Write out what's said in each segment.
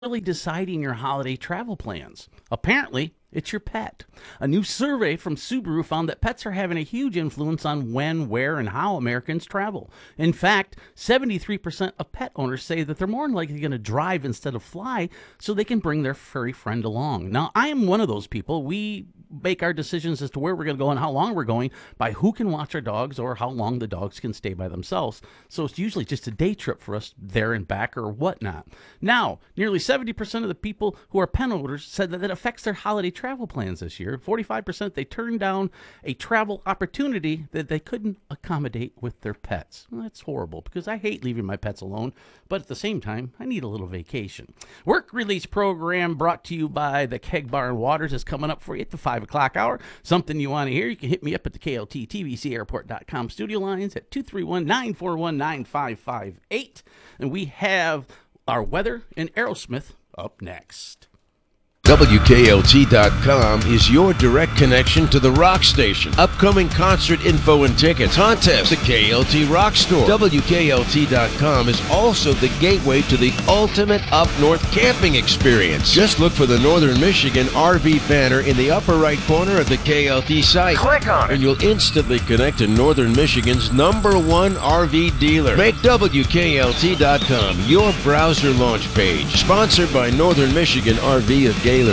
really deciding your holiday travel plans? Apparently, it's your pet. A new survey from Subaru found that pets are having a huge influence on when, where, and how Americans travel. In fact, 73% of pet owners say that they're more likely going to drive instead of fly so they can bring their furry friend along. Now, I am one of those people. We make our decisions as to where we're going to go and how long we're going by who can watch our dogs or how long the dogs can stay by themselves. So it's usually just a day trip for us there and back or whatnot. Now, nearly 70% of the people who are pet owners said that it affects their holiday travel plans this year. 45% they turned down a travel opportunity that they couldn't accommodate with their pets. Well, that's horrible because I hate leaving my pets alone, but at the same time, I need a little vacation. Work Release Program brought to you by the Keg Bar and Waters is coming up for you at the 5 o'clock hour. Something you want to hear, you can hit me up at the KLT TVC Airport.com studio lines at 231-941-9558. And we have our weather and Aerosmith up next. WKLT.com is your direct connection to the rock station. Upcoming concert info and tickets, contests, the KLT Rock Store. WKLT.com is also the gateway to the ultimate up-north camping experience. Just look for the Northern Michigan RV banner in the upper right corner of the KLT site. Click on it, and you'll instantly connect to Northern Michigan's #1 RV dealer. Make WKLT.com your browser launch page. Sponsored by Northern Michigan RV of Gaylord.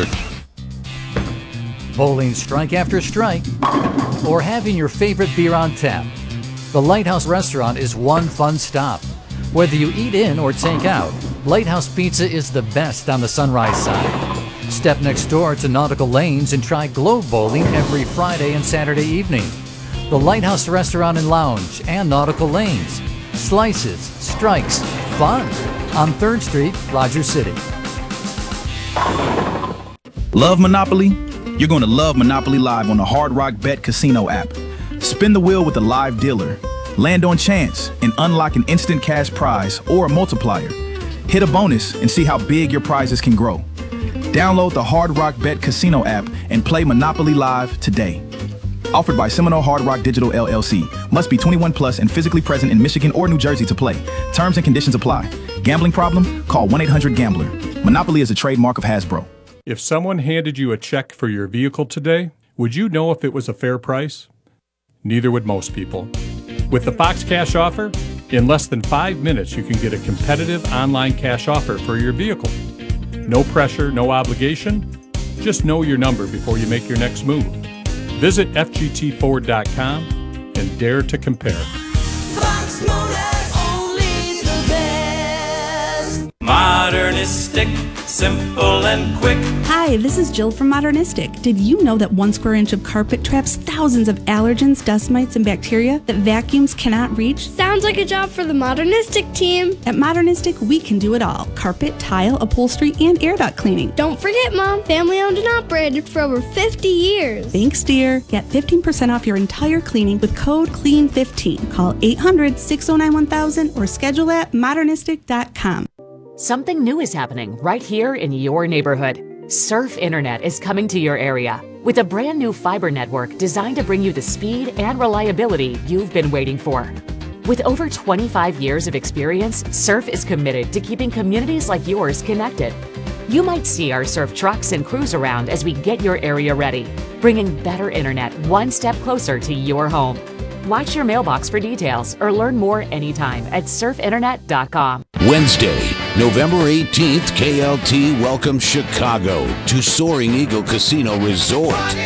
Bowling strike after strike, or having your favorite beer on tap, the Lighthouse Restaurant is one fun stop. Whether you eat in or take out, Lighthouse Pizza is the best on the Sunrise side. Step next door to Nautical Lanes and try Globe Bowling every Friday and Saturday evening. The Lighthouse Restaurant and Lounge and Nautical Lanes. Slices, strikes, fun on 3rd Street, Rogers City. Love Monopoly? You're going to love Monopoly Live on the Hard Rock Bet Casino app. Spin the wheel with a live dealer. Land on chance and unlock an instant cash prize or a multiplier. Hit a bonus and see how big your prizes can grow. Download the Hard Rock Bet Casino app and play Monopoly Live today. Offered by Seminole Hard Rock Digital LLC. Must be 21 plus and physically present in Michigan or New Jersey to play. Terms and conditions apply. Gambling problem? Call 1-800-GAMBLER. Monopoly is a trademark of Hasbro. If someone handed you a check for your vehicle today, would you know if it was a fair price? Neither would most people. With the Fox Cash Offer, in less than 5 minutes you can get a competitive online cash offer for your vehicle. No pressure, no obligation. Just know your number before you make your next move. Visit FGTFord.com and dare to compare. Fox Motors, only the best. Modernistic, simple and quick. Hi, this is Jill from Modernistic. Did you know that 1 square inch of carpet traps thousands of allergens, dust mites, and bacteria that vacuums cannot reach? Sounds like a job for the Modernistic team. At Modernistic, we can do it all. Carpet, tile, upholstery, and air duct cleaning. Don't forget, Mom, family owned and operated for over 50 years. Thanks, dear. Get 15% off your entire cleaning with code CLEAN15. Call 800-609-1000 or schedule at modernistic.com. Something new is happening right here in your neighborhood. Surf Internet is coming to your area with a brand new fiber network designed to bring you the speed and reliability you've been waiting for. With over 25 years of experience, Surf is committed to keeping communities like yours connected. You might see our Surf trucks and crews around as we get your area ready, bringing better internet one step closer to your home. Watch your mailbox for details or learn more anytime at surfinternet.com. Wednesday, November 18th, KLT welcomes Chicago to Soaring Eagle Casino Resort.